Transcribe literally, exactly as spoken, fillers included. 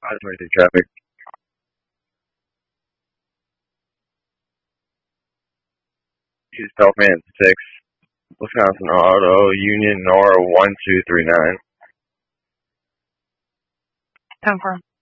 I twenty-three traffic. East Belfast six, Wisconsin Auto Union Nora one two three nine. Confirm.